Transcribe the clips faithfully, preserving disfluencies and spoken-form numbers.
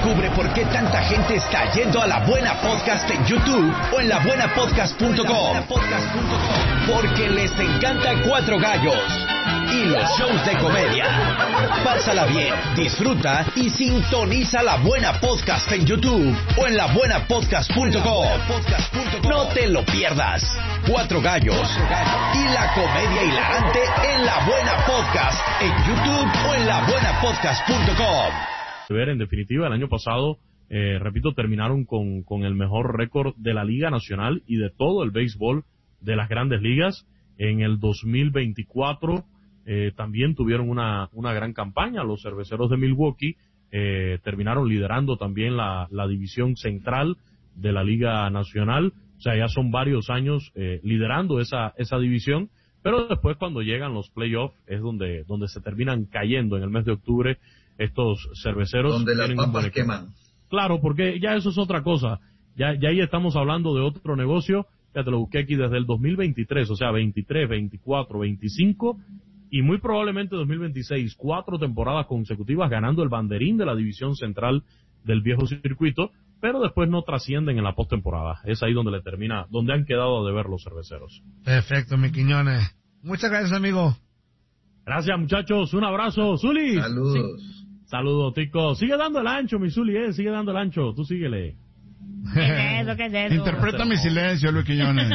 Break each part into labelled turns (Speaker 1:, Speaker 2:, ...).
Speaker 1: Descubre por qué tanta gente está yendo a La Buena Podcast en YouTube o en la buena podcast punto com. Porque les encanta Cuatro Gallos y los shows de comedia. Pásala bien, disfruta y sintoniza La Buena Podcast en YouTube o en la buena podcast punto com. No te lo pierdas. Cuatro Gallos y la comedia hilarante en La Buena Podcast en YouTube o en la buena podcast punto com.
Speaker 2: Ver, en definitiva, el año pasado, eh, repito, terminaron con, con el mejor récord de la Liga Nacional y de todo el béisbol de las Grandes Ligas. En el dos mil veinticuatro eh, también tuvieron una, una gran campaña. Los Cerveceros de Milwaukee eh, terminaron liderando también la, la división central de la Liga Nacional. O sea, ya son varios años eh, liderando esa, esa división. Pero después, cuando llegan los playoffs, es donde, donde se terminan cayendo en el mes de octubre. Estos cerveceros
Speaker 3: donde las papas queman.
Speaker 2: Claro, porque ya eso es otra cosa. Ya, ya ahí estamos hablando de otro negocio. Ya te lo busqué aquí desde el dos mil veintitrés, o sea, veintitrés, veinticuatro, veinticinco y muy probablemente dos mil veintiséis, cuatro temporadas consecutivas ganando el banderín de la división central del viejo circuito, pero después no trascienden en la postemporada. Es ahí donde le termina, donde han quedado a deber los cerveceros.
Speaker 4: Perfecto, mi Quiñones. Muchas gracias, amigo.
Speaker 2: Gracias, muchachos. Un abrazo. Zuli.
Speaker 3: Saludos.
Speaker 2: Sí. Saludos, Tico. Sigue dando el ancho, mi Zuli, eh. Sigue dando el ancho. Tú síguele.
Speaker 5: ¿Qué es eso? ¿Qué es eso?
Speaker 4: Interpreta mi silencio, Luis Quiñones.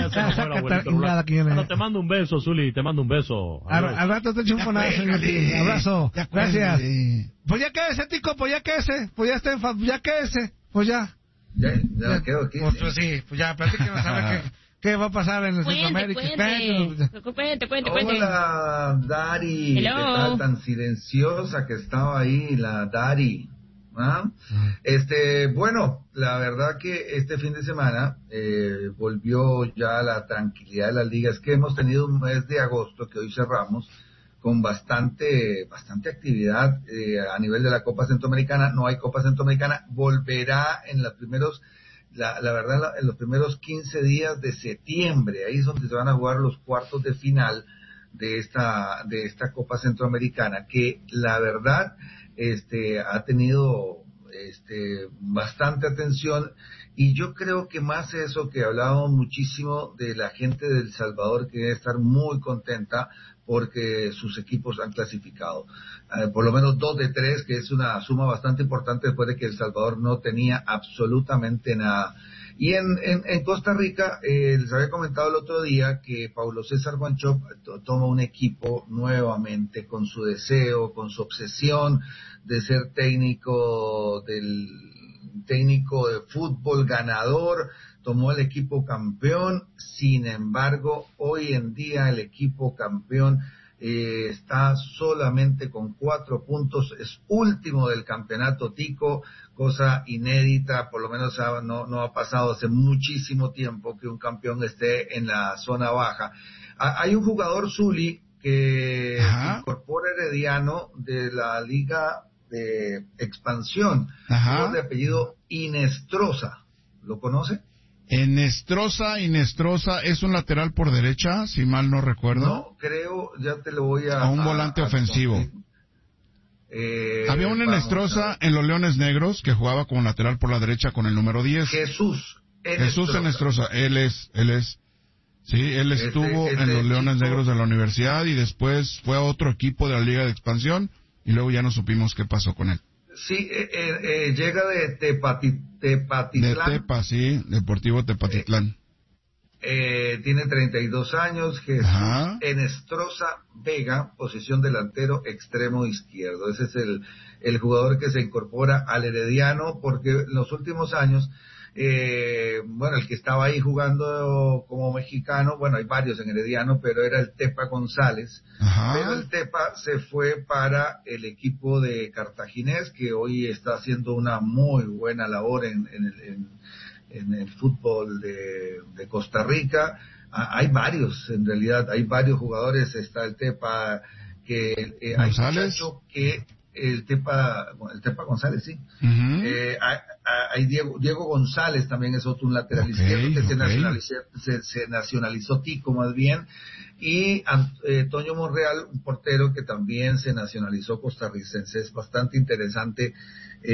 Speaker 2: Bueno, te mando un beso, Zuli. Te mando un beso.
Speaker 4: Al, al rato te echo un fonazo, señor. Abrazo. Gracias. Pues ya quédese, Tico. Pues ya quédese. Pues ya está en fa... Ya quédese. Pues ya.
Speaker 3: Ya, ya quedo aquí.
Speaker 4: Pues, pues sí. Pues ya, platíquenos a ver qué... ¿Qué va a pasar en Centroamérica?
Speaker 5: Cuente, cuente, cuente, cuente.
Speaker 3: Hola, Dari.
Speaker 5: Hello.
Speaker 3: ¿Qué tal? Tan silenciosa que estaba ahí, la Dari. ¿Ah? Este, bueno, la verdad que este fin de semana eh, volvió ya la tranquilidad de las ligas. Que hemos tenido un mes de agosto que hoy cerramos con bastante, bastante actividad eh, a nivel de la Copa Centroamericana. No hay Copa Centroamericana. Volverá en los primeros La, la verdad, la, en los primeros quince días de septiembre, ahí es donde se van a jugar los cuartos de final de esta, de esta Copa Centroamericana, que la verdad, este, ha tenido, este, bastante atención, y yo creo que más eso que hablábamos muchísimo de la gente de El Salvador, que debe estar muy contenta porque sus equipos han clasificado. Eh, por lo menos dos de tres, que es una suma bastante importante después de que El Salvador no tenía absolutamente nada. Y en, en, en Costa Rica, eh, les había comentado el otro día que Paulo César Wanchope to, toma un equipo nuevamente con su deseo, con su obsesión de ser técnico del técnico de fútbol ganador. Tomó el equipo campeón. Sin embargo, hoy en día el equipo campeón eh, está solamente con cuatro puntos, es último del campeonato tico, cosa inédita, por lo menos no, no ha pasado hace muchísimo tiempo que un campeón esté en la zona baja. Ah, hay un jugador, Zuli, que Ajá. incorpora Herediano de la Liga de Expansión, de apellido Inestrosa. ¿Lo conoce?
Speaker 4: Enestrosa, Inestrosa, ¿es un lateral por derecha, si mal no recuerdo?
Speaker 3: No, creo, ya te lo voy a...
Speaker 4: O un volante a, ofensivo. A, eh, Había un Enestrosa en los Leones Negros que jugaba como lateral por la derecha con el número diez.
Speaker 3: Jesús Enestrosa.
Speaker 4: Jesús Enestrosa, él es, él es. Sí, él estuvo este, este en los Leones chico. Negros de la universidad y después fue a otro equipo de la Liga de Expansión y luego ya no supimos qué pasó con él.
Speaker 3: Sí, eh, eh, llega de Tepati, Tepatitlán.
Speaker 4: De Tepa, sí, Deportivo Tepatitlán.
Speaker 3: Eh, eh, tiene treinta y dos años, Jesús Ajá. Enestrosa Vega, posición delantero extremo izquierdo. Ese es el, el jugador que se incorpora al Herediano, porque en los últimos años, eh, bueno, el que estaba ahí jugando como mexicano, bueno, hay varios en Herediano, pero era el Tepa González. Ajá. Pero el Tepa se fue para el equipo de Cartaginés, que hoy está haciendo una muy buena labor en, en, el, en, en el fútbol de, de Costa Rica. Ah, hay varios, en realidad, hay varios jugadores. Está el Tepa, que eh, hay muchacho que el Tepa, el Tepa González, sí. Uh-huh. Eh, hay, hay Diego, Diego González también es otro un lateral okay, izquierdo que okay. se, nacionalizó, se, se nacionalizó tico más bien, y eh, Toño Monreal, un portero que también se nacionalizó costarricense. Es bastante interesante